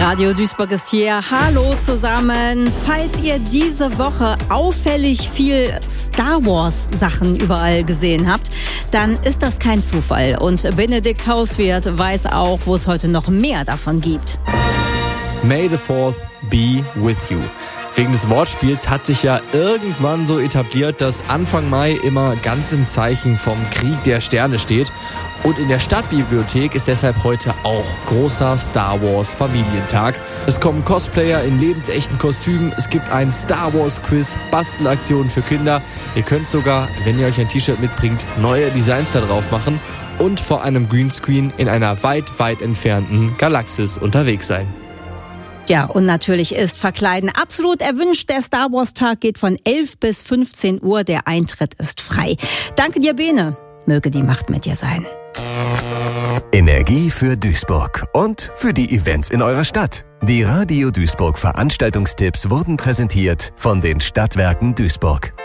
Radio Duisburg ist hier. Hallo zusammen. Falls ihr diese Woche auffällig viel Star Wars Sachen überall gesehen habt, dann ist das kein Zufall. Und Benedikt Hauswirth weiß auch, wo es heute noch mehr davon gibt. May the 4th be with you. Wegen des Wortspiels hat sich ja irgendwann so etabliert, dass Anfang Mai immer ganz im Zeichen vom Krieg der Sterne steht. Und in der Stadtbibliothek ist deshalb heute auch großer Star Wars Familientag. Es kommen Cosplayer in lebensechten Kostümen, es gibt ein Star Wars Quiz, Bastelaktionen für Kinder. Ihr könnt sogar, wenn ihr euch ein T-Shirt mitbringt, neue Designs da drauf machen und vor einem Greenscreen in einer weit, weit entfernten Galaxis unterwegs sein. Ja, und natürlich ist Verkleiden absolut erwünscht. Der Star Wars Tag geht von 11 bis 15 Uhr. Der Eintritt ist frei. Danke dir, Bene. Möge die Macht mit dir sein. Energie für Duisburg und für die Events in eurer Stadt. Die Radio Duisburg Veranstaltungstipps wurden präsentiert von den Stadtwerken Duisburg.